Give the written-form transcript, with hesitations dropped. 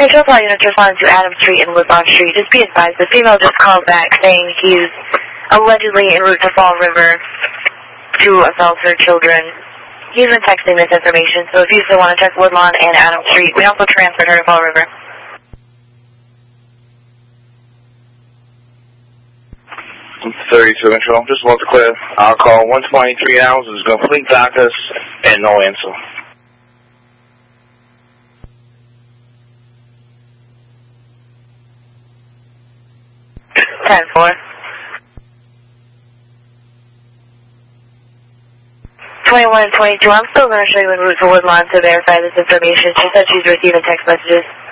Control Tower units responding to Adams Street and Woodlawn Street. Just be advised, the female just called back saying he's allegedly en route to Fall River to assault her children. He's been texting this information, so if you still want to check Woodlawn and Adams Street, we also transferred her to Fall River. 32 Control, just want to clear. I'll call 123 hours, is complete darkness and no answer. 10-4. 21 and 22, I'm still going to show you en route to Woodlawn to verify this information. She said she's receiving text messages.